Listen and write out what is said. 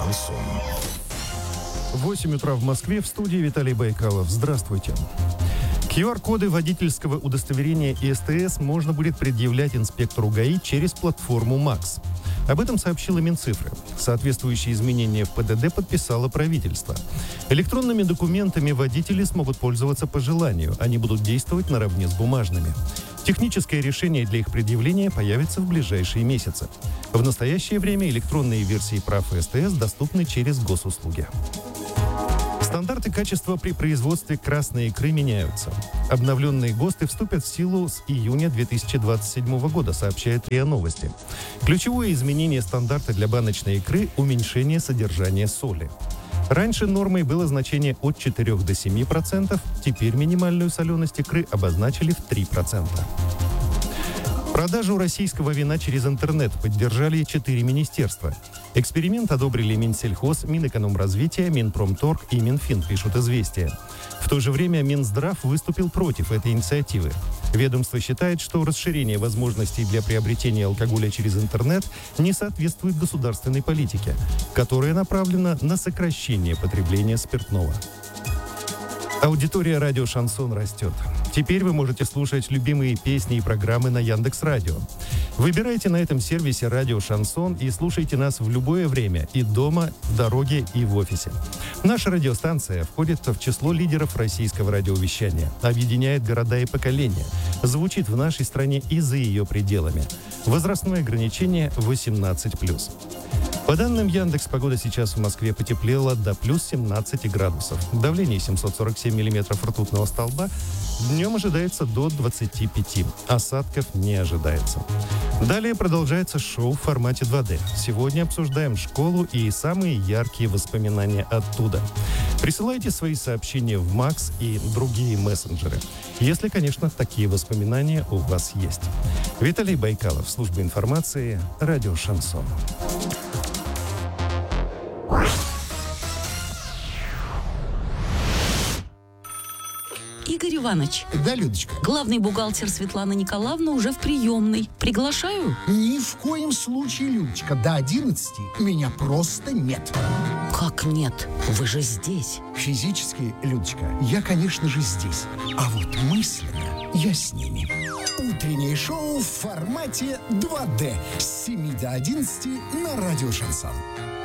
Шансон. 8 утра в Москве, в студии Виталий Байкалов. Здравствуйте. QR-коды водительского удостоверения и СТС можно будет предъявлять инспектору ГАИ через платформу МАКС. Об этом сообщила Минцифры. Соответствующие изменения в ПДД подписало правительство. Электронными документами водители смогут пользоваться по желанию. Они будут действовать наравне с бумажными. Техническое решение для их предъявления появится в ближайшие месяцы. В настоящее время электронные версии прав и СТС доступны через госуслуги. Стандарты качества при производстве красной икры меняются. Обновленные ГОСТы вступят в силу с июня 2027 года, сообщает РИА Новости. Ключевое изменение стандарта для баночной икры – уменьшение содержания соли. Раньше нормой было значение от 4 до 7%, теперь минимальную соленость икры обозначили в 3%. Продажу российского вина через интернет поддержали 4 министерства. Эксперимент одобрили Минсельхоз, Минэкономразвития, Минпромторг и Минфин, пишут «Известия». В то же время Минздрав выступил против этой инициативы. Ведомство считает, что расширение возможностей для приобретения алкоголя через интернет не соответствует государственной политике, которая направлена на сокращение потребления спиртного. Аудитория радио «Шансон» растет. Теперь вы можете слушать любимые песни и программы на Яндекс.Радио. Выбирайте на этом сервисе радио «Шансон» и слушайте нас в любое время, и дома, в дороге, и в офисе. Наша радиостанция входит в число лидеров российского радиовещания, объединяет города и поколения, звучит в нашей стране и за ее пределами. Возрастное ограничение 18+. По данным Яндекс, погода сейчас в Москве потеплела до плюс 17 градусов. Давление 747 миллиметров ртутного столба. Днем ожидается до 25. Осадков не ожидается. Далее продолжается шоу в формате 2D. Сегодня обсуждаем школу и самые яркие воспоминания оттуда. Присылайте свои сообщения в МАКС и другие мессенджеры. Если, конечно, такие воспоминания у вас есть. Виталий Байкалов, служба информации, радио «Шансон». Игорь Иванович. Да, Людочка. Главный бухгалтер Светлана Николаевна уже в приемной. Приглашаю? Ни в коем случае, Людочка. До 11 меня просто нет. Как нет? Вы же здесь. Физически, Людочка, я, конечно же, здесь. А вот мысленно я с ними. Утреннее шоу в формате 2D. С 7 до 11 на радио «Шансон».